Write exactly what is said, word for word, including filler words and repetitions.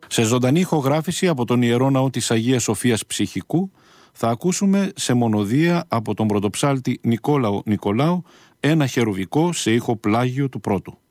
Σε ζωντανή ηχογράφηση από τον Ιερό Ναό της Αγίας Σοφίας Ψυχικού θα ακούσουμε σε μονοδία από τον πρωτοψάλτη Νικόλαο Νικολάου ένα χερουβικό σε ήχο πλάγιο του πρώτου.